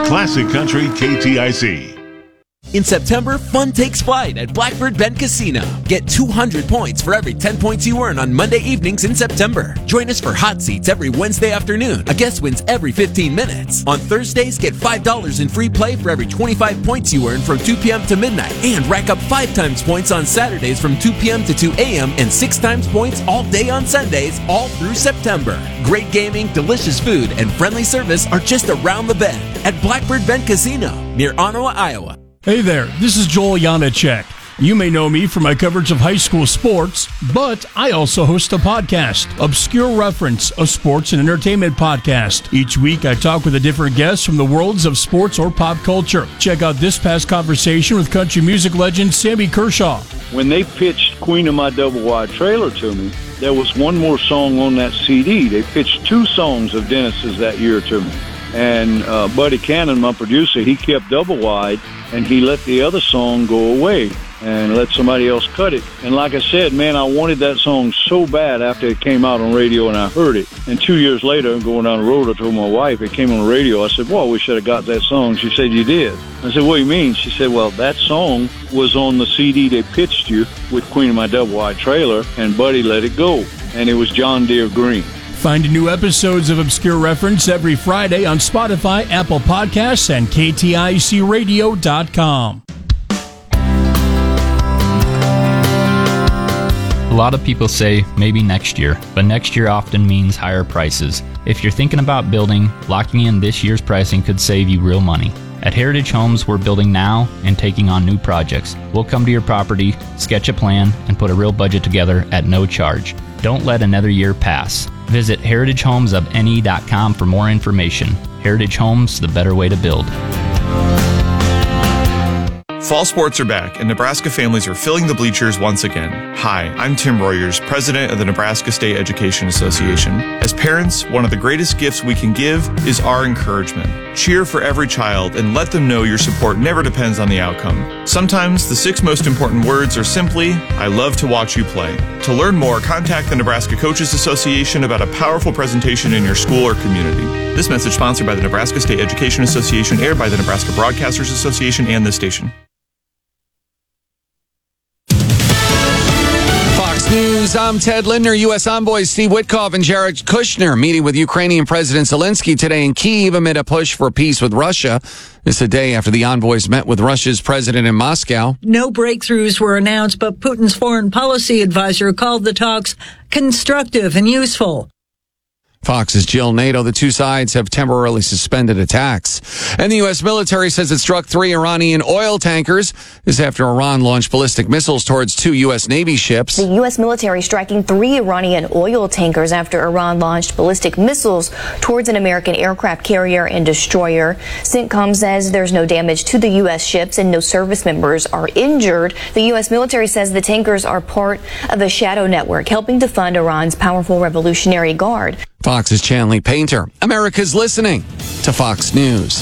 Classic Country KTIC. In September, fun takes flight at Blackbird Bend Casino. Get 200 points for every 10 points you earn on Monday evenings in September. Join us for hot seats every Wednesday afternoon. A guest wins every 15 minutes. On Thursdays, get $5 in free play for every 25 points you earn from 2 p.m. to midnight. And rack up 5 times points on Saturdays from 2 p.m. to 2 a.m. and 6 times points all day on Sundays, all through September. Great gaming, delicious food, and friendly service are just around the bend at Blackbird Bend Casino near Ottawa, Iowa. Hey there, this is Joel Janacek. You may know me from my coverage of high school sports, but I also host a podcast, Obscure Reference, a sports and entertainment podcast. Each week, I talk with a different guest from the worlds of sports or pop culture. Check out this past conversation with country music legend Sammy Kershaw. When they pitched Queen of My Double Wide Trailer to me, there was one more song on that CD. They pitched 2 songs of Dennis's that year to me. And Buddy Cannon, my producer, he kept Double Wide, and he let the other song go away and let somebody else cut it. And like I said, man, I wanted that song so bad after it came out on radio and I heard it. And 2 years later, going down the road, I told my wife, it came on the radio. I said, well, we should have got that song. She said, you did. I said, what do you mean? She said, well, that song was on the CD they pitched you with Queen of My Double Wide Trailer, and Buddy let it go. And it was John Deere Green. Find new episodes of Obscure Reference every Friday on Spotify, Apple Podcasts, and KTICradio.com. A lot of people say maybe next year, but next year often means higher prices. If you're thinking about building, locking in this year's pricing could save you real money. At Heritage Homes, we're building now and taking on new projects. We'll come to your property, sketch a plan, and put a real budget together at no charge. Don't let another year pass. Visit heritagehomes.ne.com for more information. Heritage Homes, the better way to build. Fall sports are back, and Nebraska families are filling the bleachers once again. Hi, I'm Tim Royers, president of the Nebraska State Education Association. As parents, one of the greatest gifts we can give is our encouragement. Cheer for every child and let them know your support never depends on the outcome. Sometimes the 6 most important words are simply, I love to watch you play. To learn more, contact the Nebraska Coaches Association about a powerful presentation in your school or community. This message sponsored by the Nebraska State Education Association, aired by the Nebraska Broadcasters Association and this station. News. I'm Ted Lindner. U.S. envoys Steve Witkoff and Jared Kushner meeting with Ukrainian President Zelensky today in Kyiv amid a push for peace with Russia. This a day after the envoys met with Russia's president in Moscow. No breakthroughs were announced, but Putin's foreign policy advisor called the talks constructive and useful. Fox's Jill Nato. The 2 sides have temporarily suspended attacks. And the U.S. military says it struck 3 Iranian oil tankers. This after Iran launched ballistic missiles towards 2 U.S. Navy ships. The U.S. military striking 3 Iranian oil tankers after Iran launched ballistic missiles towards an American aircraft carrier and destroyer. CENTCOM says there's no damage to the U.S. ships and no service members are injured. The U.S. military says the tankers are part of a shadow network helping to fund Iran's powerful Revolutionary Guard. Fox's Chanley Painter. America's listening to Fox News.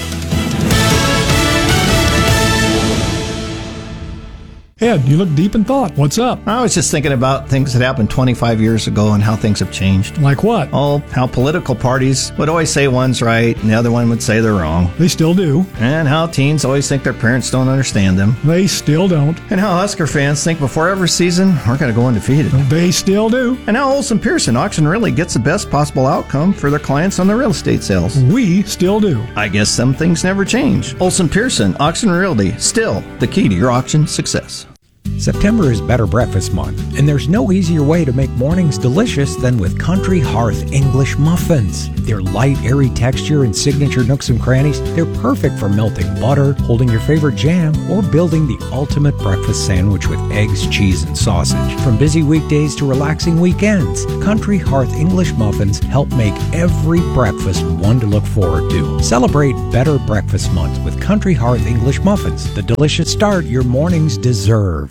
Ed, you look deep in thought. What's up? I was just thinking about things that happened 25 years ago and how things have changed. Like what? Oh, how political parties would always say one's right and the other one would say they're wrong. They still do. And how teens always think their parents don't understand them. They still don't. And how Husker fans think before every season, we're going to go undefeated. They still do. And how Olson Pearson Auction Realty gets the best possible outcome for their clients on their real estate sales. We still do. I guess some things never change. Olson Pearson Auction Realty, still the key to your auction success. September is Better Breakfast Month, and there's no easier way to make mornings delicious than with Country Hearth English muffins. Their light, airy texture and signature nooks and crannies, they're perfect for melting butter, holding your favorite jam, or building the ultimate breakfast sandwich with eggs, cheese, and sausage. From busy weekdays to relaxing weekends, Country Hearth English muffins help make every breakfast one to look forward to. Celebrate Better Breakfast Month with Country Hearth English muffins, the delicious start your mornings deserve.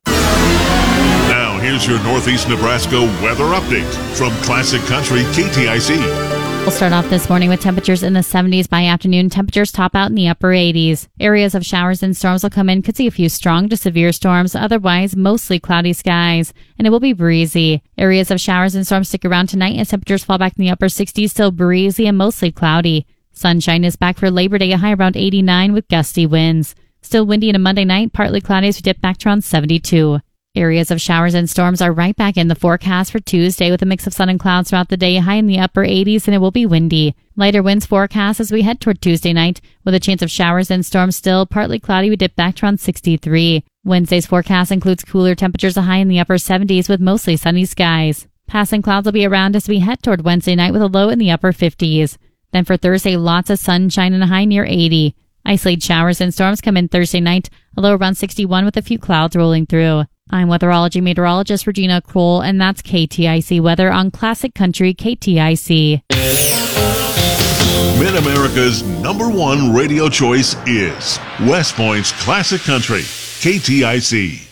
Now, here's your Northeast Nebraska weather update from Classic Country KTIC. We'll start off this morning with temperatures in the 70s. By afternoon, temperatures top out in the upper 80s. Areas of showers and storms will come in. Could see a few strong to severe storms. Otherwise, mostly cloudy skies. And it will be breezy. Areas of showers and storms stick around tonight as temperatures fall back in the upper 60s. Still breezy and mostly cloudy. Sunshine is back for Labor Day, a high around 89 with gusty winds. Still windy on a Monday night, partly cloudy as we dip back to around 72. Areas of showers and storms are right back in the forecast for Tuesday with a mix of sun and clouds throughout the day, high in the upper 80s, and it will be windy. Lighter winds forecast as we head toward Tuesday night with a chance of showers and storms still, partly cloudy, we dip back to around 63. Wednesday's forecast includes cooler temperatures, a high in the upper 70s with mostly sunny skies. Passing clouds will be around as we head toward Wednesday night with a low in the upper 50s. Then for Thursday, lots of sunshine and a high near 80. Isolated showers and storms come in Thursday night, a low around 61 with a few clouds rolling through. I'm weatherology meteorologist Regina Kroll, and that's KTIC weather on Classic Country KTIC. Mid-America's #1 radio choice is West Point's Classic Country, KTIC.